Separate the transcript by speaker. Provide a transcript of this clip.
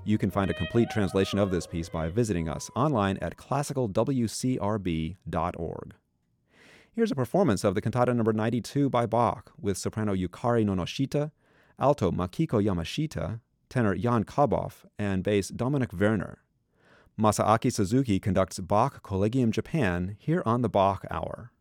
Speaker 1: You can find a complete translation of this piece by visiting us online at classicalwcrb.org. Here's a performance of the Cantata No. 92 by Bach with soprano Yukari Nonoshita, alto Makiko Yamashita, tenor Jan Kaboff, and bass Dominic Werner. Masaaki Suzuki conducts Bach Collegium Japan here on the Bach Hour.